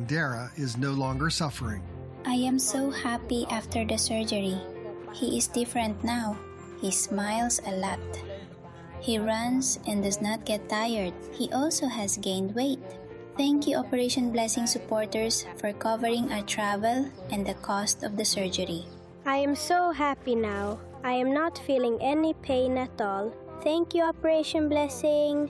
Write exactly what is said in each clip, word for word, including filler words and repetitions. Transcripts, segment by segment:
son, Dara, is no longer suffering. I am so happy after the surgery. He is different now. He smiles a lot. He runs and does not get tired. He also has gained weight. Thank you, Operation Blessing supporters, for covering our travel and the cost of the surgery. I am so happy now. I am not feeling any pain at all. Thank you, Operation Blessing.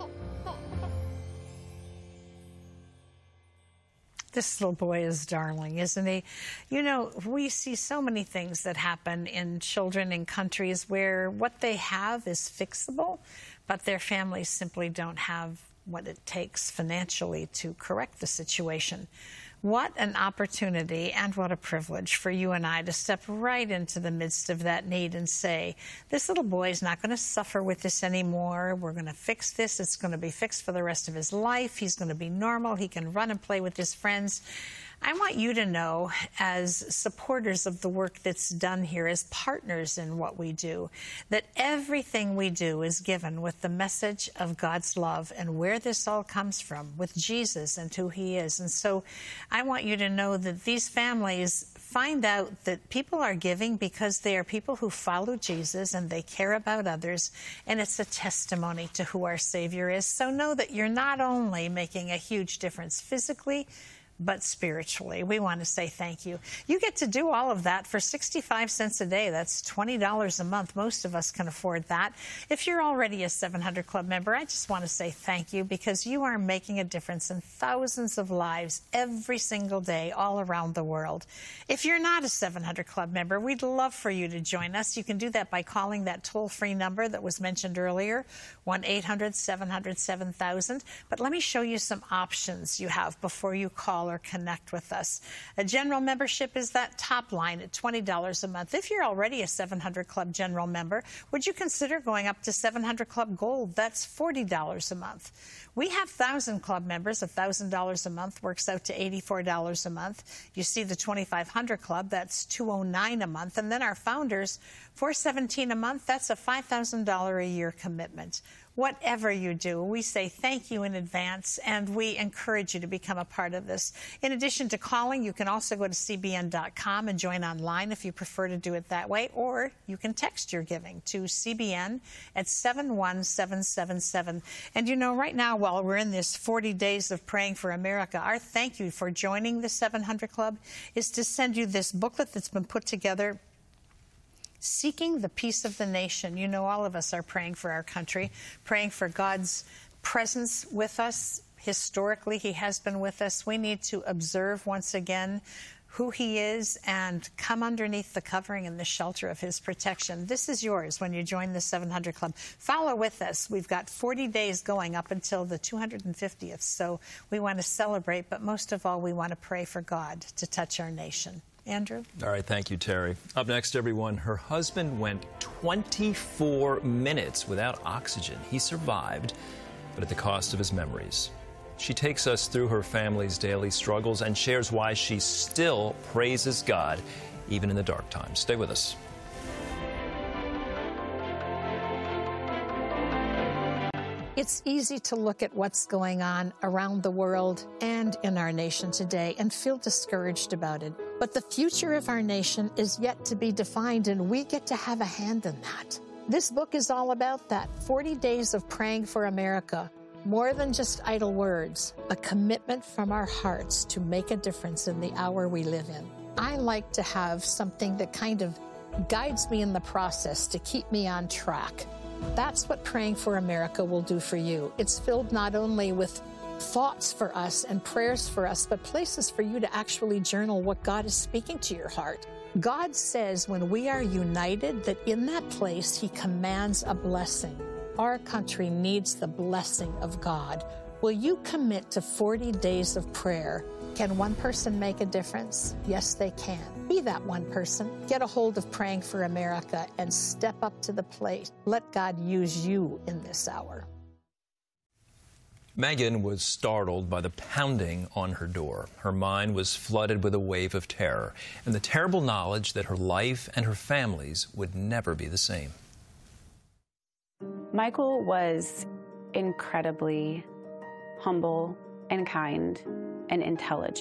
This little boy is darling, isn't he? You know, we see so many things that happen in children in countries where what they have is fixable, but their families simply don't have what it takes financially to correct the situation. What an opportunity and what a privilege for you and I to step right into the midst of that need and say, this little boy is not going to suffer with this anymore. We're going to fix this. It's going to be fixed for the rest of his life. He's going to be normal. He can run and play with his friends. I want you to know, as supporters of the work that's done here, as partners in what we do, that everything we do is given with the message of God's love and where this all comes from, with Jesus and who he is. And so I want you to know that these families find out that people are giving because they are people who follow Jesus and they care about others, and it's a testimony to who our Savior is. So know that you're not only making a huge difference physically, but spiritually. We want to say thank you. You get to do all of that for sixty-five cents a day. That's twenty dollars a month. Most of us can afford that. If you're already a seven hundred Club member, I just want to say thank you, because you are making a difference in thousands of lives every single day all around the world. If you're not a seven hundred Club member, we'd love for you to join us. You can do that by calling that toll-free number that was mentioned earlier, one eight hundred seven hundred seven thousand. But let me show you some options you have before you call or connect with us. A general membership is that top line at twenty dollars a month. If you're already a seven hundred Club general member, would you consider going up to seven hundred Club Gold? That's forty dollars a month. We have one thousand Club members. one thousand dollars a month works out to eighty-four dollars a month. You see the twenty-five hundred Club, that's two hundred nine dollars a month. And then our founders, four hundred seventeen dollars a month, that's a five thousand dollars a year commitment. Whatever you do, we say thank you in advance, and we encourage you to become a part of this. In addition to calling, you can also go to C B N dot com and join online if you prefer to do it that way, or you can text your giving to C B N at seven one seven seven seven. And you know, right now, while we're in this forty days of praying for America, our thank you for joining the seven hundred Club is to send you this booklet that's been put together, Seeking the Peace of the Nation. You know, all of us are praying for our country, praying for God's presence with us. Historically, he has been with us. We need to observe once again who he is and come underneath the covering and the shelter of his protection. This is yours when you join the seven hundred Club. Follow with us. We've got forty days going up until the two hundred fiftieth. So we want to celebrate, but most of all, we want to pray for God to touch our nation. Andrew? All right, thank you, Terry. Up next, everyone, her husband went twenty-four minutes without oxygen. He survived, but at the cost of his memories. She takes us through her family's daily struggles and shares why she still praises God, even in the dark times. Stay with us. It's easy to look at what's going on around the world and in our nation today and feel discouraged about it. But the future of our nation is yet to be defined, and we get to have a hand in that. This book is all about that. forty days of praying for America. More than just idle words, a commitment from our hearts to make a difference in the hour we live in. I like to have something that kind of guides me in the process to keep me on track. That's what Praying for America will do for you. It's filled not only with thoughts for us and prayers for us, but places for you to actually journal what God is speaking to your heart. God says when we are united, that in that place he commands a blessing. Our country needs the blessing of God. Will you commit to forty days of prayer? Can one person make a difference? Yes, they can. Be that one person. Get a hold of Praying for America and step up to the plate. Let God use you in this hour. Megan was startled by the pounding on her door. Her mind was flooded with a wave of terror and the terrible knowledge that her life and her family's would never be the same. Michael was incredibly humble and kind and intelligent.